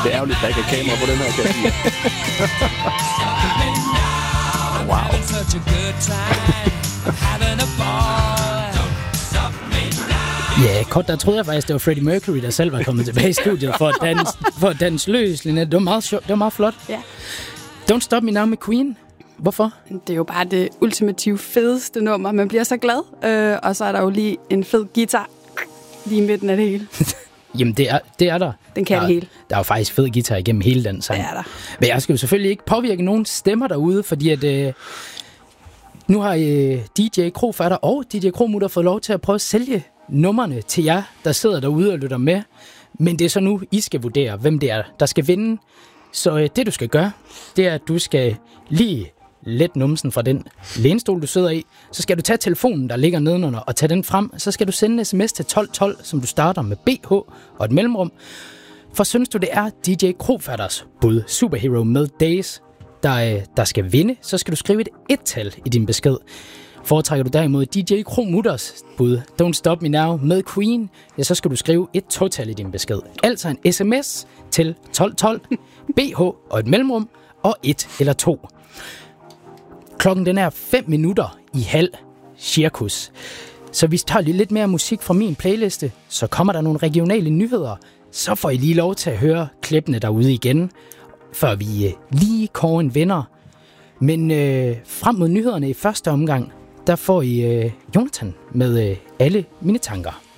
Det er ærgerligt, at der ikke er kamera på den her, kan jeg sige. Wow. Ja, kort der troede jeg faktisk, det var Freddie Mercury, der selv var kommet tilbage i studiet for at danse løs. Det var meget sjovt, det var meget flot. Ja. Don't Stop Me Now med Queen. Hvorfor? Det er jo bare det ultimative fedeste nummer. Man bliver så glad. Og så er der jo lige en fed guitar lige i midten af det hele. Jamen, det er der. Den kan det hele. Der er jo faktisk fed guitar igennem hele den sang. Det er der. Men jeg skal jo selvfølgelig ikke påvirke nogen stemmer derude, fordi at nu har DJ Krofatter og DJ Kromutter fået lov til at prøve at sælge numrene til jer, der sidder derude og lytter med. Men det er så nu, I skal vurdere, hvem det er, der skal vinde. Så det, du skal gøre, det er, at du skal lige let numsen fra den lænestol, du sidder i. Så skal du tage telefonen, der ligger nedenunder, og tage den frem. Så skal du sende en sms til 1212, som du starter med BH og et mellemrum. For synes du, det er DJ Krofatters bud, Superhero med Days, der skal vinde, så skal du skrive et et-tal i din besked. Foretrækker du derimod DJ Kromutters bud, Don't Stop Me Now med Queen, ja, så skal du skrive et total i din besked. Altså en sms til 1212, BH og et mellemrum, og 1 eller 2. Klokken den er 5:05 cirkus. Så vi tager lige lidt mere musik fra min playliste, så kommer der nogle regionale nyheder. Så får I lige lov til at høre klippene derude igen, før vi lige kårer en vinder. Men frem mod nyhederne i første omgang, der får I Jonathan med Alle Mine Tanker.